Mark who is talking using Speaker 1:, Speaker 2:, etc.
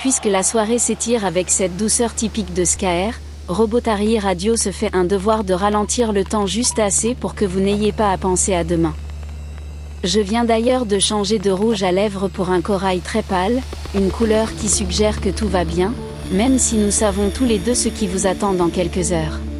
Speaker 1: puisque la soirée s'étire avec cette douceur typique de Skaer, Robotary Radio se fait un devoir de ralentir le temps juste assez pour que vous n'ayez pas à penser à demain. Je viens d'ailleurs de changer de rouge à lèvres pour un corail très pâle, une couleur qui suggère que tout va bien, même si nous savons tous les deux ce qui vous attend dans quelques heures.